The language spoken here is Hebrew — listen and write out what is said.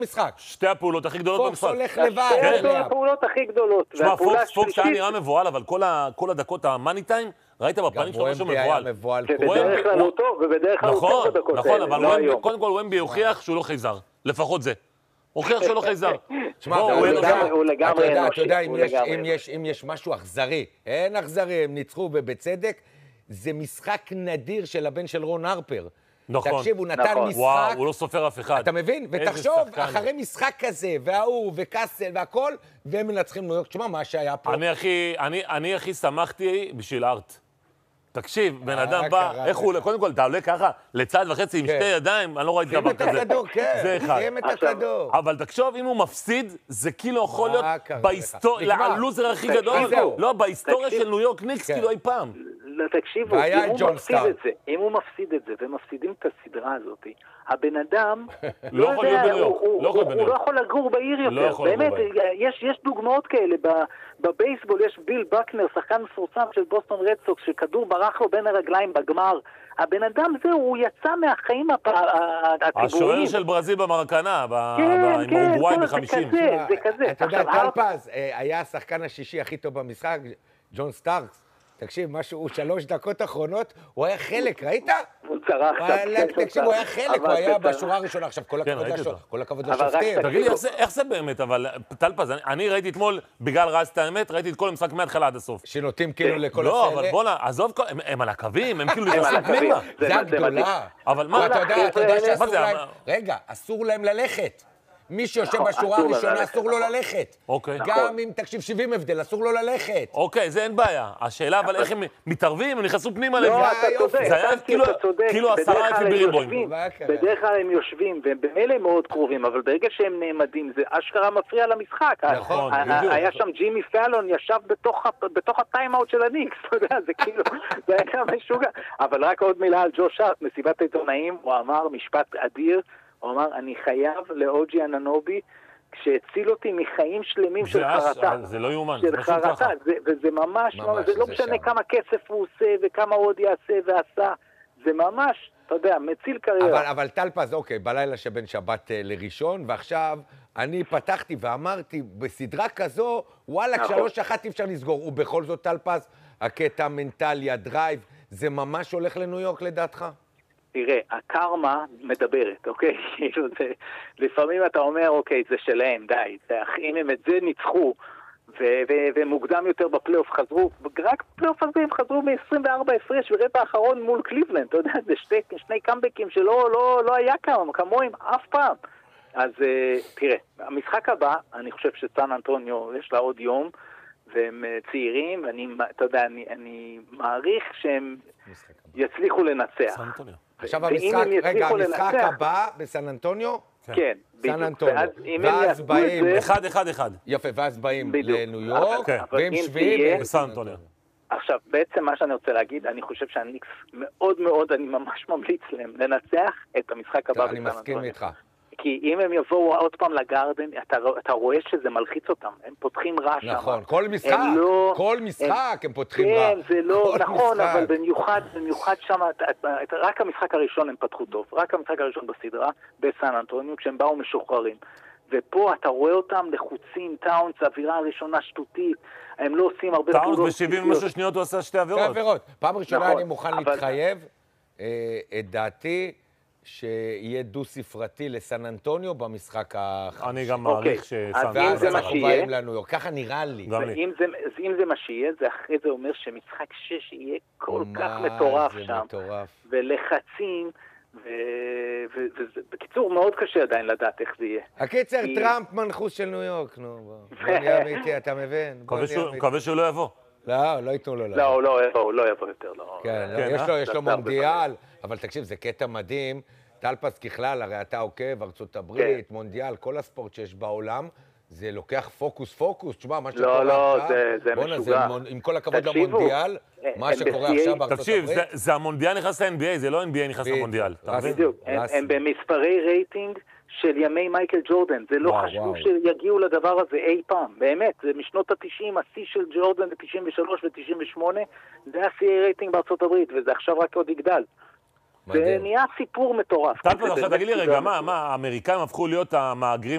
משחק. שתי הפעולות הכי גדולות במשחק. פוקס הולך לבד. שתי הפעולות הכי גדולות. תשמע, פוקס היה נראה מבועל, אבל כל הדקות המאני טיים, ראית בפנים שלו משהו מבועל. ובדרך כלל הוא טוב, ובדרך כלל הוא טוב בדקות האלה. נכון, אבל קודם כל ומבי הוכיח שהוא לא חייזר. לפחות זה. הוכיח שהוא לא חייזר. הוא לגמרי אנושי. אתה יודע, אם יש משהו אכזרי, אין אכזרי, הם ניצחו ובצדק, זה משחק נדיר של הבן של רון הרפר. נכון. תקשיב, הוא נתן משחק... וואו, הוא לא סופר אף אחד. אתה מבין? ותחשוב, אחרי משחק כזה, והוא, וקאסל, והכל, והם מנצחים ניו יורק. תשמע, מה שהיה פה... אני הכי שמחתי בשביל ארט. תקשיב, בן אדם בא, איך הוא, קודם כל, אתה עולה ככה, לצד וחצי עם שתי ידיים, אני לא ראיתי דבר כזה. שים את הכדור, כן. זה אחד. שים את הכדור. אבל תחשוב, אם הוא מפסיד, זה כאילו יכול להיות הלוזר הכי גדול. לא, בהיסטוריה של ניו יורק ניקס, כאילו אי פעם. תקשיבו, אם הוא מפסיד את זה, ומפסידים את הסדרה הזאת, הבן אדם, לא יכול להיות בניו יורק. הוא לא יכול לגור בעיר יותר. באמת, יש דוגמאות כאלה. בבייסבול יש ביל בקנר, שחקן מפורסם של בוסטון רד סוקס, שכדור ברח לו בין הרגליים בגמר. הבן אדם זהו, הוא יצא מהחיים הציבוריים. השוער של ברזיל במרקנה, עם אורוגוואי ב-50. זה כזה. אתה יודע, טלפז היה השחקן השישי הכי טוב במשחק, ג'ון סטארקס. תקשיב, משהו, 3 דקות אחרונות, הוא היה חלק, ראית? הוא צרח קצת. תקשיב, הוא היה חלק, הוא היה בשורה הראשונה. עכשיו, כל הכבוד לשופטים. תגיד לי, איך זה באמת? אבל, טלפז, אני ראיתי אתמול, בגלל רז את האמת, ראיתי את כל המשחק מההתחלה עד הסוף. שנוטים כאילו לכל לא, אבל בוא'נה, עזוב, הם על הקווים, הם כאילו נכנסים פנימה. זה הגדולה. אבל מה? אתה יודע שאסור להם... רגע, אסור להם ללכת. מי שיושב בשורה הראשונה, אסור לו ללכת. גם אם תקשיב 70 הבדל, אסור לו ללכת. אוקיי, זה אין בעיה. השאלה, אבל איך הם מתערבים, הם נכנסו פנימה לזה. לא, אתה צודק. זה היה כאילו 10 בריבועים. בדרך כלל הם יושבים, והם במילא מאוד קרובים, אבל ברגע שהם נעמדים, זה אשכרה מפריע למשחק. נכון, היה שם ג'ימי פאלון, ישב בתוך הטיימאוט של הניקס, אתה יודע, זה כאילו, זה היה כמה משוגע. אבל רק עוד מילה על ג'וש הארט, מסיבת העיתונאים, הוא אמר משפט אדיר, הוא אמר, אני חייב לאוג'י אננובי, כשהציל אותי מחיים שלמים של חרטה. זה לא יאומן. של חרטה, וזה ממש, זה לא משנה כמה כסף הוא עושה, וכמה הוא עוד יעשה ועשה. זה ממש, אתה יודע, מציל קריירה. אבל טלפז, אוקיי, בלילה שבין שבת לראשון, ועכשיו אני פתחתי ואמרתי, בסדרה כזו, וואלה, 3-1 אי אפשר לסגור. ובכל זאת, טלפז, הקטע המנטלי, הדרייב, זה ממש הולך לניו יורק לדעתך? תראה, הקרמה מדברת, אוקיי? לפעמים אתה אומר, אוקיי, זה שלהם, די. אם הם את זה ניצחו, ומוקדם יותר בפלייאוף חזרו, רק בפלייאוף הזה הם חזרו מ-24 הפרש ורבע האחרון מול קליבלנד, אתה יודע, זה שני קאמבקים שלא היה כמוהם אף פעם. אז תראה, המשחק הבא, אני חושב שסן אנטוניו יש לה עוד יום, והם צעירים, ואתה יודע, אני מעריך שהם יצליחו לנצח. סן אנטוניו. עכשיו המשחק הבא בסן אנטוניו? כן, סן אנטוניו. ואז באים... 1-1-1. יפה, ואז באים לניו יורק, והם שביעים בסן אנטוניו. עכשיו, בעצם מה שאני רוצה להגיד, אני חושב שהניקס מאוד מאוד, אני ממש ממליץ להם לנצח את המשחק הבא בסן אנטוניו. אני מסכים איתך. כי אם הם יבואו עוד פעם לגרדן, אתה רואה שזה מלחיץ אותם. הם פותחים רע שם. נכון, כל משחק הם פותחים רע. כן, זה לא נכון, אבל במיוחד שם, רק המשחק הראשון הם פתחו טוב. רק המשחק הראשון בסדרה, בסן אנטוניו, כשהם באו משוחררים. ופה אתה רואה אותם לחוצים, טאונס, האווירה הראשונה שטותית, הם לא עושים הרבה... טאונס ב-70 ומשהו שניות הוא עשה 2 עבירות. פעם ראשונה אני מוכן להתחייב, את דעתי, שיהיה דו-ספרתי לסן אנטוניו במשחק החמישי. אני גם מעריך שסן אנטוניו. ואז אנחנו באים לניו יורק, ככה נראה לי. אם זה מה שיהיה, זה אחרי זה אומר שמשחק 6 יהיה כל כך מטורף שם. ולחצים, ובקיצור מאוד קשה עדיין לדעת איך זה יהיה. הקיצר, טראמפ מנחוס של ניו יורק, נו, בוא נהיה אמיתי, אתה מבין? מקווה שהוא לא יבוא. לא ייתנו לו. לא, הוא לא יבוא יותר. כן, יש לו מונדיאל, אבל תקשיב, זה קטע מדהים. טלפז ככלל, הרי אתה עוקב, ארצות הברית, מונדיאל, כל הספורט שיש בעולם, זה לוקח פוקוס. תשמע, מה שקורה עכשיו... זה משוגע. עם כל הכבוד למונדיאל, מה שקורה עכשיו בארצות הברית... תקשיב, זה המונדיאל נכנס ל-NBA, זה לא NBA נכנס למונדיאל. בדיוק, הם במספרי רייטינג של ימי מייקל ג'ורדן. זה לא חשוב שיגיעו לדבר הזה אי פעם. באמת, זה משנות ה-90, השיא של ג'ורדן ב-93 ו-98, זה השיא רייטינג בארצות הברית, וזה עכשיו רק עוד יגדל. זה נהיה סיפור מטורף. טלפז, עכשיו תגיד לי רגע, מה, האמריקאים הפכו להיות המהגרים